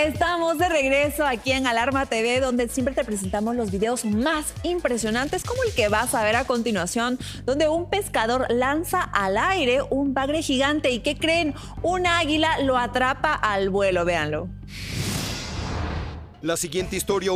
Estamos de regreso aquí en Alarma TV, donde siempre te presentamos los videos más impresionantes, como el que vas a ver a continuación, donde un pescador lanza al aire un bagre gigante y ¿qué creen? Un águila lo atrapa al vuelo, véanlo. La siguiente historia